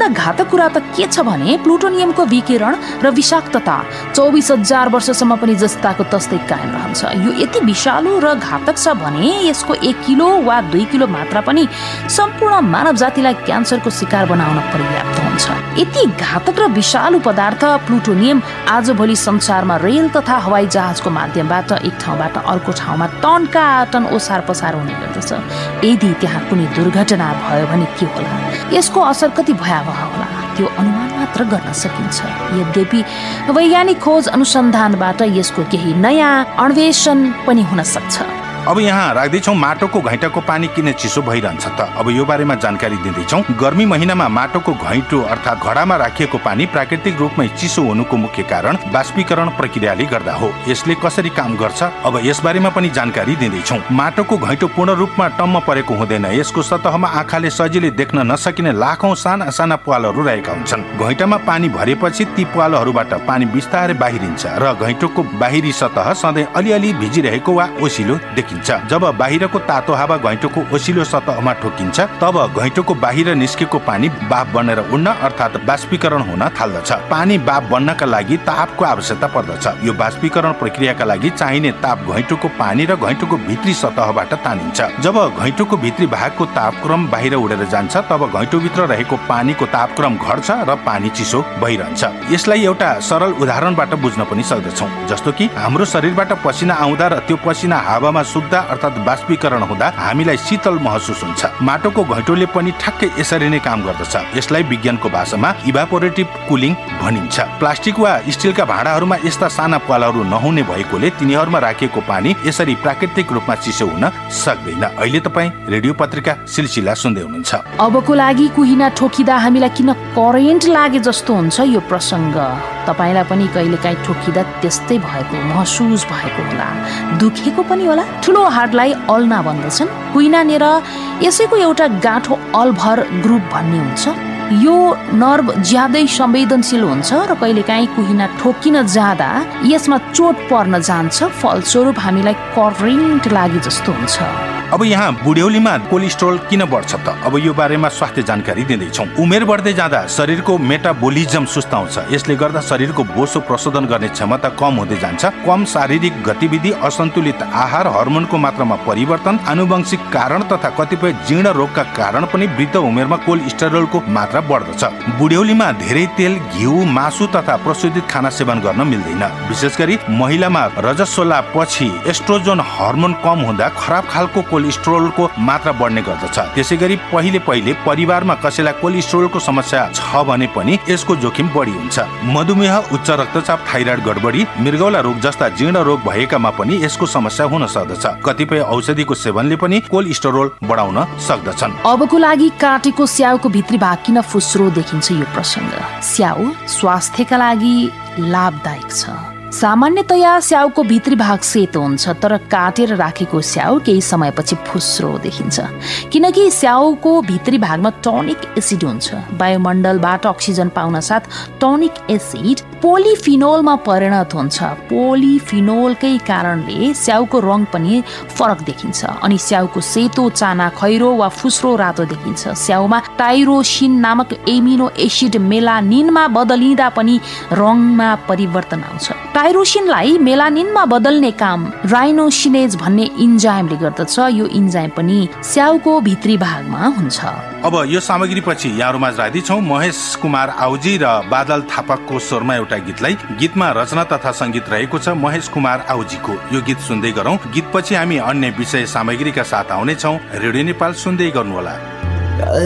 सबैभन्दा घातक कुरा त के छ भने प्लुटोनियमको विकिरण र विषाक्तता 24,000 वर्षसम्म पनि जस्ताको तस्तै कायम रहन्छ। यो यति विषालु र घातक छ भने यसको 1 किलो वा 2 किलो मात्रा पनि सम्पूर्ण मानव जातिलाई क्यान्सरको शिकार बनाउन पर्याप्त हुन्छ। यति घातक र विषालु पदार्थ प्लुटोनियम आजभोलि संसारमा रेल तथा हवाई जहाजको माध्यमबाट एक ठाउँबाट अर्को ठाउँमा टनका टन ओसार पसार हुने गर्दछ। यदि त्यहाँ कुनै दुर्घटना भयो भने के होला, यसको असर कति भयावह होला त्यो अनुमान मात्र गर्न सकिन्छ। यद्यपि वैज्ञानिक खोज अनुसन्धानबाट यसको केही नयाँ अन्वेषण पनि हुन सक्छ। अब यहाँ राख्दैछौँ माटोको घैँटाको पानी किन चिसो भइरहन्छ त। अब यो बारेमा जानकारी दिँदैछौँ। गर्मी महिनामा माटोको घैँटो अर्थात् घडामा राखिएको पानी प्राकृतिक रूपमै चिसो हुनुको मुख्य कारण बाष्पीकरण प्रक्रियाले गर्दा हो। यसले कसरी काम गर्छ अब यसबारेमा पनि जानकारी दिँदैछौँ। माटोको घैँटो पूर्ण रूपमा टम्म परेको हुँदैन। यसको सतहमा आँखाले सजिलै देख्न नसकिने लाखौं साना साना प्वालहरू रहेका हुन्छन्। घैँटामा पानी भरेपछि ती प्वालहरूबाट पानी बिस्तारै बाहिरिन्छ र घैँटोको बाहिरी सतह सधैँ अलिअलि भिजिरहेको वा ओसिलो देखिन्छ। जब बाहिरको तातो हावा घैँटोको ओसिलो सतहमा ठोकिन्छ तब घैँटोको बाहिर निस्केको पानी बाफ बनेर उड्न अर्थात् बाष्पीकरण हुन थाल्दछ। पानी बाफ बन्नका लागि तापको आवश्यकता पर्दछ। यो बाष्पीकरण प्रक्रियाका लागि चाहिने ताप घैँटोको पानी र घैँटोको भित्री सतहबाट तानिन्छ। जब घैँटोको भित्री भागको तापक्रम बाहिर उडेर जान्छ तब घैँटोभित्र रहेको पानीको तापक्रम घट्छ र पानी चिसो भइरहन्छ। यसलाई एउटा सरल उदाहरणबाट बुझ्न पनि सक्दछौँ। जस्तो कि हाम्रो शरीरबाट पसिना आउँदा र त्यो पसिना हावामा अर्थात् बाष्पीकरण हुँदा हामीलाई शीतल महसुस हुन्छ। माटोको घैँटोले पनि ठ्याक्कै यसरी नै काम गर्दछ। यसलाई विज्ञानको भाषामा इभापोरेटिभ कुलिङ भनिन्छ। प्लास्टिक वा स्टिलका भाँडाहरूमा यस्ता साना प्वालहरू नहुने भएकोले तिनीहरूमा राखिएको पानी यसरी प्राकृतिक रूपमा चिसो हुन सक्दैन। अहिले तपाईँ रेडियो पत्रिका सिलसिला सुन्दै हुनुहुन्छ। अबको लागि कुहिना ठोकिँदा हामीलाई किन करेन्ट लागे जस्तो हुन्छ यो प्रसङ्ग। तपाईलाई पनि कहिलेकाहीँ ठोकिँदा त्यस्तै भएको महसुस भएको होला, दुखेको पनि होला। ठुलो हाडलाई अल्ना भन्दछन्। कुहिनानेर यसैको एउटा गाँठो अल्भर ग्रुप भन्ने हुन्छ। यो नर्भ ज्यादै संवेदनशील हुन्छ र कहिलेकाहीँ कुहिना ठोकिन जाँदा यसमा चोट पर्न जान्छ। फलस्वरूप हामीलाई करेन्ट लागे जस्तो हुन्छ। अब यहाँ बुढ्यौलीमा कोलेस्ट्रोल किन बढ्छ त। अब यो बारेमा स्वास्थ्य जानकारी दिँदैछौँ। उमेर बढ्दै जाँदा शरीरको मेटाबोलिजम सुस्ताउँछ। यसले गर्दा शरीरको बोसो प्रशोधन गर्ने क्षमता कम हुँदै जान्छ। कम शारीरिक गतिविधि, असन्तुलित आहार, हर्मोनको मात्रामा परिवर्तन, आनुवंशिक कारण तथा कतिपय जीर्ण रोगका कारण पनि वृद्ध उमेरमा कोलेस्टेरोलको मात्रा बढ्दछ। बुढ्यौलीमा धेरै तेल, घिउ, मासु तथा प्रशोधित खाना सेवन गर्न मिल्दैन। विशेष गरी महिलामा रजस्वला पछि एस्ट्रोजन हर्मोन कम हुँदा खराब खालको कोलेस्ट्रोलको मात्रा बढ्ने गर्दछ। त्यसै गरी पहिले परिवारमा कसैलाई कोलेस्ट्रोलको समस्या छ भने पनि यसको जोखिम बढी हुन्छ। मधुमेह, उच्च रक्तचाप, थाइराइड गडबडी, मृगौला रोग जस्ता जीर्ण रोग भएकामा पनि यसको समस्या हुन सक्दछ। कतिपय औषधिको सेवनले पनि कोलेस्ट्रोल बढाउन सक्दछन्। अबको लागि काटेको स्याउको भित्री भाग किन फुस्रो देखिन्छ यो प्रसङ्ग। स्याउ स्वास्थ्यका लागि लाभदायक छ। सामान्यतया स्याउको भित्री भाग सेतो हुन्छ, तर काटेर राखेको स्याउ केही समयपछि फुस्रो देखिन्छ। किनकि स्याउको भित्री भागमा टोनिक एसिड हुन्छ। वायुमण्डलबाट अक्सिजन पाउन साथ टोनिक एसिड पोलिफिनोलमा परिणत हुन्छ। पोलिफिनोलकै कारणले स्याउको रङ पनि फरक देखिन्छ अनि स्याउको सेतो चाना खैरो वा फुस्रो रातो देखिन्छ। स्याउमा टाइरोसिन नामक एमिनो एसिड मेलानिनमा बदलिँदा पनि रङमा परिवर्तन आउँछ। टाइरोसिनलाई मेलानिनमा बदल्ने काम राइनोसिनेज भन्ने इन्जाइमले गर्दछ। यो इन्जाइम पनि स्याउको भित्री भागमा हुन्छ। अब यो सामग्री पछि यहाँहरूमा राख्दैछौँ महेश कुमार आउजी र बादल थापाको स्वरमा एउटा गीतलाई। गीतमा रचना तथा संगीत रहेको छ महेश कुमार आउजीको। यो गीत सुन्दै गरौँ। गीत पछि हामी अन्य विषय सामग्रीका साथ आउनेछौँ। रेडियो नेपाल सुन्दै गर्नुहोला।